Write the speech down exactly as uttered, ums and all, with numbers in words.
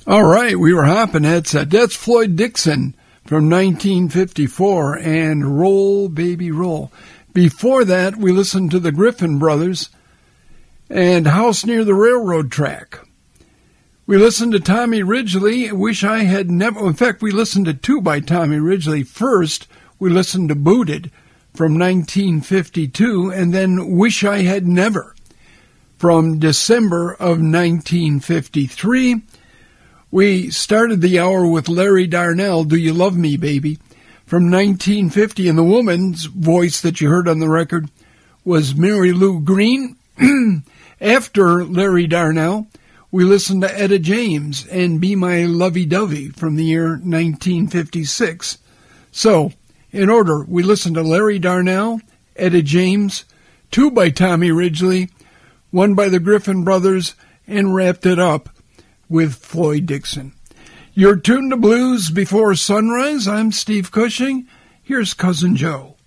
All right, we were hopping. That's, uh, that's Floyd Dixon from nineteen fifty-four and Roll, Baby, Roll. Before that, we listened to the Griffin Brothers and House Near the Railroad Track. We listened to Tommy Ridgely, Wish I Had Never... In fact, we listened to two by Tommy Ridgely. First, we listened to Booted from nineteen fifty-two, and then Wish I Had Never from December of nineteen fifty-three. We started the hour with Larry Darnell, Do You Love Me, Baby, from nineteen fifty, and the woman's voice that you heard on the record was Mary Lou Green. After Larry Darnell, we listened to Etta James and Be My Lovey-Dovey from the year nineteen fifty-six. So, in order, we listened to Larry Darnell, Etta James, two by Tommy Ridgely, one by the Griffin Brothers, and wrapped it up with Floyd Dixon. You're tuned to Blues Before Sunrise. I'm Steve Cushing. Here's Cousin Joe.